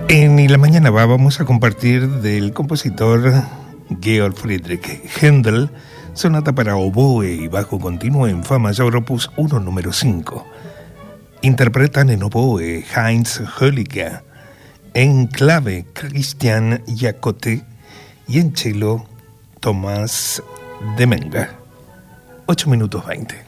En la mañana vamos a compartir del compositor Georg Friedrich Händel, sonata para oboe y bajo continuo en fa mayor opus 1 número 5. Interpretan en oboe Heinz Hölliger, en clave Christian Jacote y en cello Tomás de Menga. 8 minutos 20.